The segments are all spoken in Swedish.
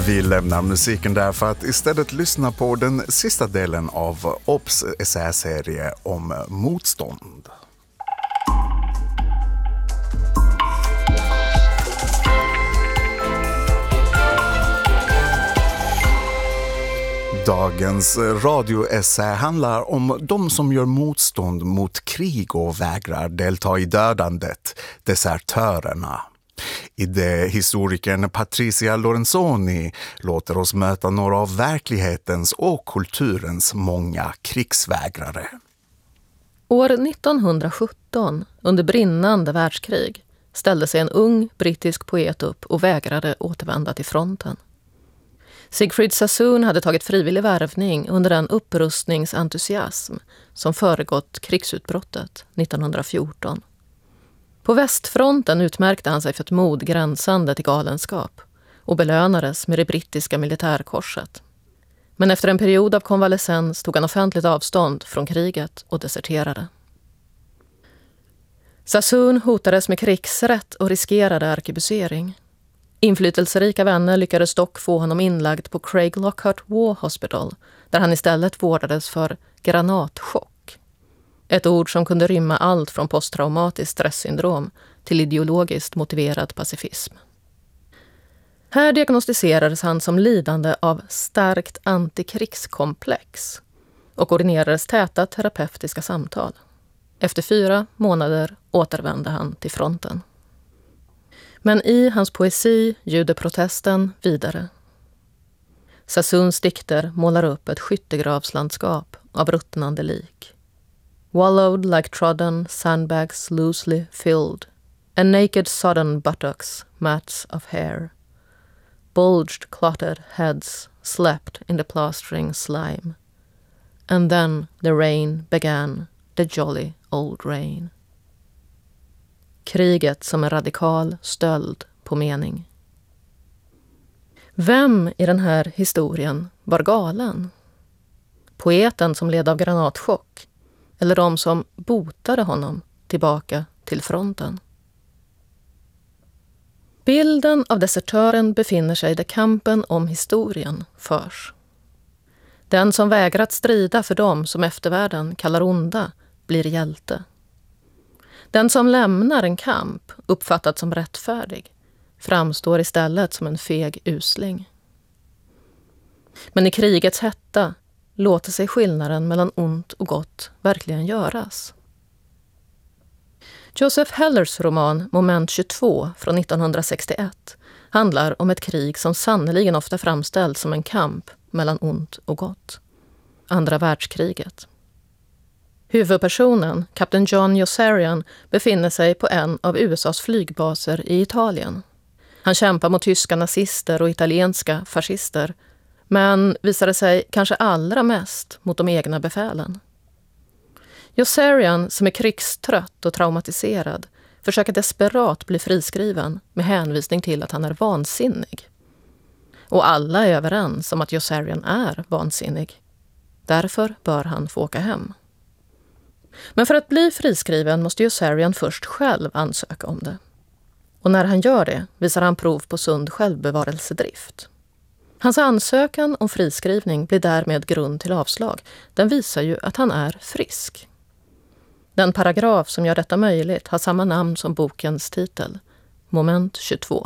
Vi lämnar musiken där för att istället lyssna på den sista delen av OBS essäserie om motstånd. Dagens radioessä handlar om de som gör motstånd mot krig och vägrar delta i dödandet, desertörerna. Historikern Patricia Lorenzoni låter oss möta några av verklighetens och kulturens många krigsvägrare. År 1917, under brinnande världskrig, ställde sig en ung brittisk poet upp och vägrade återvända till fronten. Siegfried Sassoon hade tagit frivillig värvning under den upprustningsentusiasm som föregått krigsutbrottet 1914. På västfronten utmärkte han sig för ett mod gränsande till galenskap och belönades med det brittiska militärkorset. Men efter en period av konvalescens tog han offentligt avstånd från kriget och deserterade. Sassoon hotades med krigsrätt och riskerade arkebusering. Inflytelserika vänner lyckades dock få honom inlagd på Craig Lockhart War Hospital, där han istället vårdades för granatchock. Ett ord som kunde rymma allt från posttraumatiskt stresssyndrom till ideologiskt motiverad pacifism. Här diagnostiserades han som lidande av starkt antikrigskomplex och ordinerades täta terapeutiska samtal. Efter 4 månader återvände han till fronten. Men i hans poesi ljuder protesten vidare. Sassoons dikter målar upp ett skyttegravslandskap av ruttnande lik. Wallowed like trodden sandbags loosely filled, and naked sodden buttocks, mats of hair. Bulged clotted heads slept in the plastering slime. And then the rain began, the jolly old rain. Kriget som en radikal stöld på mening. Vem i den här historien var galen? Poeten som led av granatchock eller de som botade honom tillbaka till fronten? Bilden av desertören befinner sig där kampen om historien förs. Den som vägrat strida för dem som eftervärlden kallar onda blir hjälte. Den som lämnar en kamp, uppfattat som rättfärdig, framstår istället som en feg usling. Men i krigets hetta låter sig skillnaden mellan ont och gott verkligen göras. Joseph Hellers roman Moment 22 från 1961 handlar om ett krig som sannoliken ofta framställs som en kamp mellan ont och gott. Andra världskriget. Huvudpersonen, kapten John Yossarian, befinner sig på en av USAs flygbaser i Italien. Han kämpar mot tyska nazister och italienska fascister, men visade sig kanske allra mest mot de egna befälen. Yossarian, som är krigstrött och traumatiserad, försöker desperat bli friskriven med hänvisning till att han är vansinnig. Och alla är överens om att Yossarian är vansinnig. Därför bör han få åka hem. Men för att bli friskriven måste Yossarian först själv ansöka om det. Och när han gör det visar han prov på sund självbevarelsedrift. Hans ansökan om friskrivning blir därmed grund till avslag. Den visar ju att han är frisk. Den paragraf som gör detta möjligt har samma namn som bokens titel, Moment 22.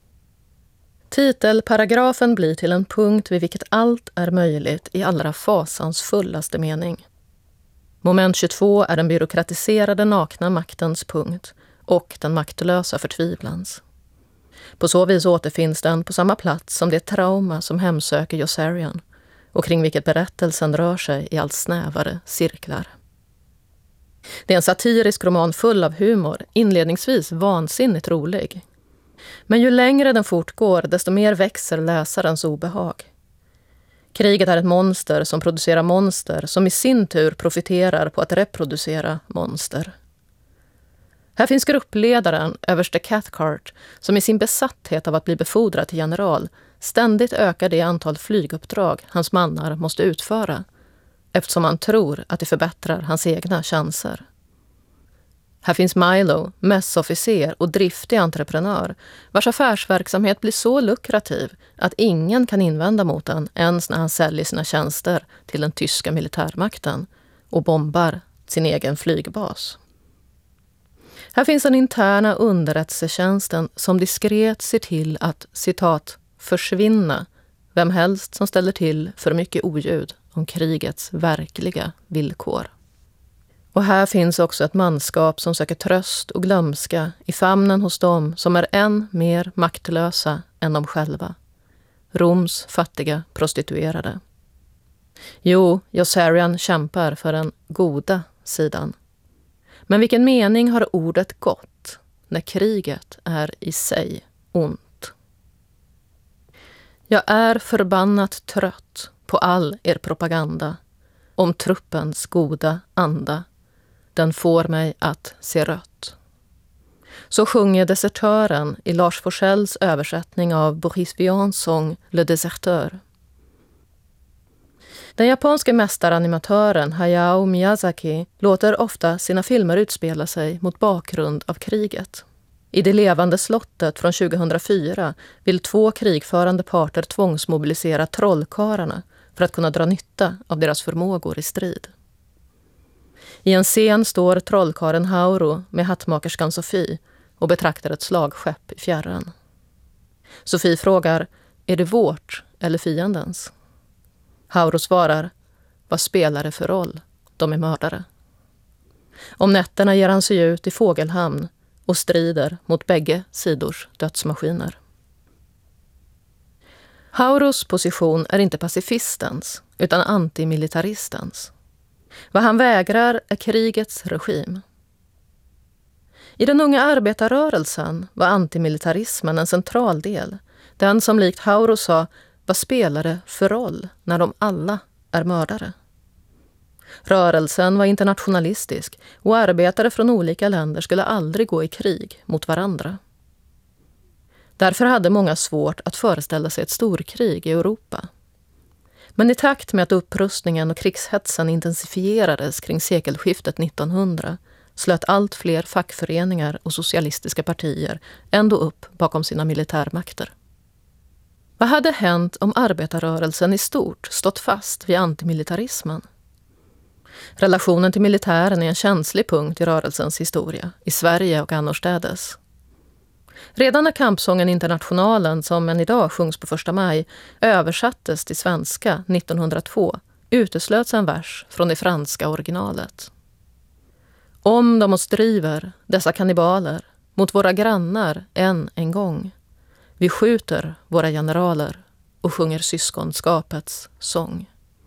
Titelparagrafen blir till en punkt vid vilket allt är möjligt i allra fasansfullaste mening. Moment 22 är den byråkratiserade nakna maktens punkt och den maktlösa förtvivlans. På så vis återfinns den på samma plats som det trauma som hemsöker Yossarian och kring vilket berättelsen rör sig i allt snävare cirklar. Det är en satirisk roman full av humor, inledningsvis vansinnigt rolig. Men ju längre den fortgår, desto mer växer läsarens obehag. Kriget är ett monster som producerar monster som i sin tur profiterar på att reproducera monster. Här finns gruppledaren, överste Cathcart, som i sin besatthet av att bli befordrad till general ständigt ökar det antal flyguppdrag hans mannar måste utföra, eftersom han tror att det förbättrar hans egna chanser. Här finns Milo, mässofficer och driftig entreprenör, vars affärsverksamhet blir så lukrativ att ingen kan invända mot den ens när han säljer sina tjänster till den tyska militärmakten och bombar sin egen flygbas. Här finns den interna underrättelsetjänsten som diskret ser till att, citat, försvinna vem helst som ställer till för mycket oljud om krigets verkliga villkor. Och här finns också ett manskap som söker tröst och glömska i famnen hos dem som är än mer maktlösa än de själva. Roms fattiga prostituerade. Jo, Yossarian kämpar för den goda sidan. Men vilken mening har ordet gott när kriget är i sig ont? Jag är förbannat trött på all er propaganda om truppens goda anda. Den får mig att se rött. Så sjunger desertören i Lars Forssells översättning av Boris Vians sång Le Déserteur. Den japanske mästaranimatören Hayao Miyazaki låter ofta sina filmer utspela sig mot bakgrund av kriget. I Det levande slottet från 2004 vill 2 krigförande parter tvångsmobilisera trollkarlarna för att kunna dra nytta av deras förmågor i strid. I en scen står trollkaren Hauru med hattmakerskan Sofie och betraktar ett slagskepp i fjärran. Sofie frågar, är det vårt eller fiendens? Hauru svarar, vad spelar det för roll? De är mördare. Om nätterna ger han sig ut i Fågelhamn och strider mot bägge sidors dödsmaskiner. Haurus position är inte pacifistens utan antimilitaristens. Vad han vägrar är krigets regim. I den unga arbetarrörelsen var antimilitarismen en central del. Den som likt Hauru sa, vad spelar det för roll när de alla är mördare? Rörelsen var internationalistisk och arbetare från olika länder skulle aldrig gå i krig mot varandra. Därför hade många svårt att föreställa sig ett storkrig i Europa. Men i takt med att upprustningen och krigshetsen intensifierades kring sekelskiftet 1900 slöt allt fler fackföreningar och socialistiska partier ändå upp bakom sina militärmakter. Vad hade hänt om arbetarrörelsen i stort stått fast vid antimilitarismen? Relationen till militären är en känslig punkt i rörelsens historia, i Sverige och annorstädes. Redan när kampsången Internationalen, som än idag sjungs på 1 maj, översattes till svenska 1902 uteslöts en vers från det franska originalet. Om de oss driver, dessa kannibaler, mot våra grannar än en gång. Vi skjuter våra generaler och sjunger syskonskapets sång.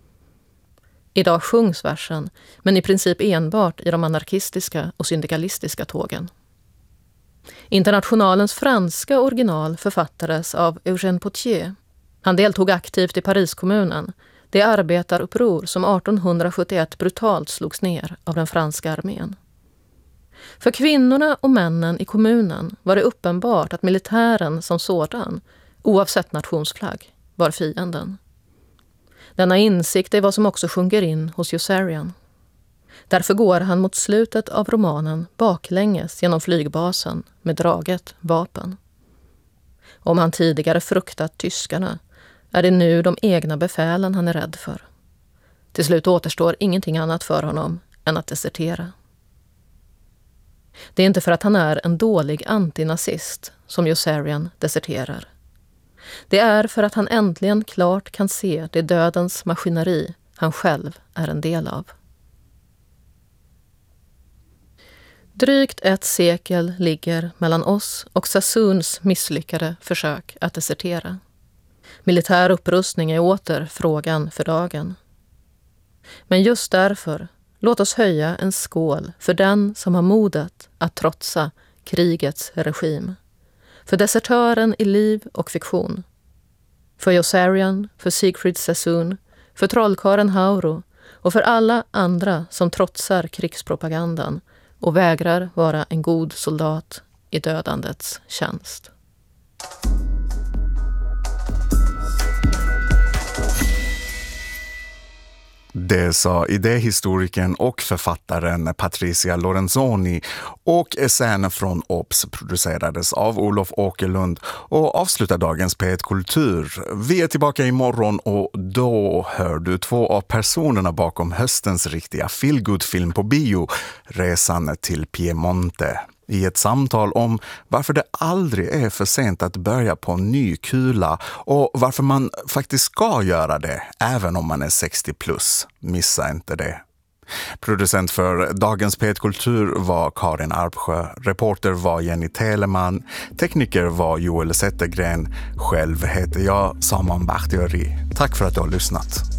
Idag sjungs versen, men i princip enbart i de anarkistiska och syndikalistiska tågen. Internationalens franska original författades av Eugène Pottier. Han deltog aktivt i Pariskommunen, det arbetaruppror som 1871 brutalt slogs ner av den franska armén. För kvinnorna och männen i kommunen var det uppenbart att militären som sådan, oavsett nationsflagg, var fienden. Denna insikt är vad som också sjunker in hos Yossarian. Därför går han mot slutet av romanen baklänges genom flygbasen med draget vapen. Om han tidigare fruktat tyskarna är det nu de egna befälen han är rädd för. Till slut återstår ingenting annat för honom än att desertera. Det är inte för att han är en dålig antinazist som Yossarian deserterar. Det är för att han äntligen klart kan se det dödens maskineri han själv är en del av. Drygt ett sekel ligger mellan oss och Sassoons misslyckade försök att desertera. Militär upprustning är åter frågan för dagen. Men just därför, låt oss höja en skål för den som har modet att trotsa krigets regim. För desertören i liv och fiktion. För Yossarian, för Siegfried Sassoon, för trollkaren Hauru och för alla andra som trotsar krigspropagandan och vägrar vara en god soldat i dödandets tjänst. Det sa idéhistorikern och författaren Patricia Lorenzoni, och essän från OBS producerades av Olof Åkerlund och avslutar dagens P1 Kultur. Vi är tillbaka imorgon och då hör du två av personerna bakom höstens riktiga feelgood-film på bio, Resan till Piemonte. I ett samtal om varför det aldrig är för sent att börja på en ny kula och varför man faktiskt ska göra det även om man är 60 plus. Missa inte det. Producent för dagens P1 Kultur var Karin Arpsjö, reporter var Jenny Teleman, tekniker var Joel Zettergren, själv heter jag Saman Bakhtiari. Tack för att du har lyssnat.